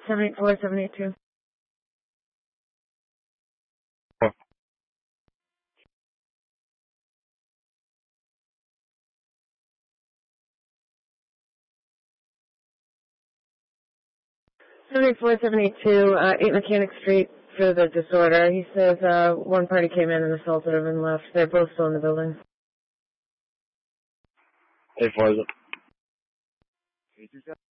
784, 782. Oh, 784, 782, 8 Mechanic Street for the disorder. He says one party came in and assaulted him and left. They're both still in the building. 840.